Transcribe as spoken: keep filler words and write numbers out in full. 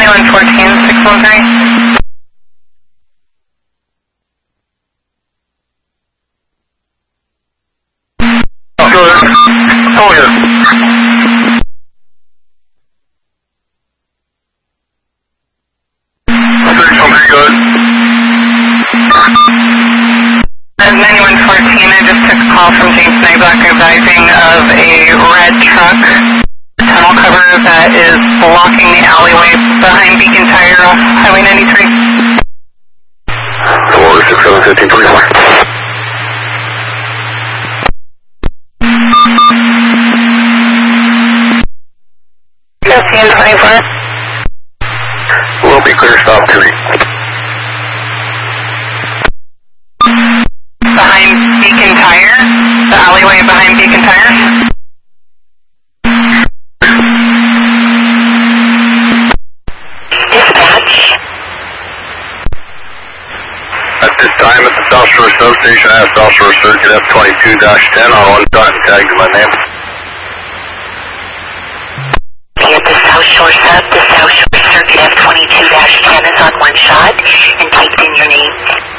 ninety-one fourteen, six one three. Oh, yeah. six one three, good. ninety-one fourteen, I just took a call from James Nyblock advising of a red truck tunnel cover that is blocking the alleyway behind Beacon Tire off Highway ninety-three. four six seven fifteen twenty-four. fifteen twenty-four. Will be clear, stop to me. Behind Beacon Tire, the alleyway behind Beacon Tire. Dispatch. At this time at the South Shore substation, I have South Shore Circuit F twenty-two dash ten on one dot and tagged in my name. At the South Shore sub, the South Shore Circuit F twenty-two dash ten is on one shot and typed in your name.